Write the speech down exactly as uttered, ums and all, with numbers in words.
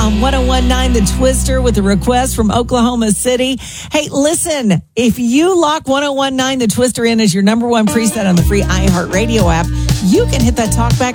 on one oh one point nine The Twister with a request from Oklahoma City. Hey, listen, if you lock one oh one point nine The Twister in as your number one preset on the free iHeartRadio app, you can hit that talkback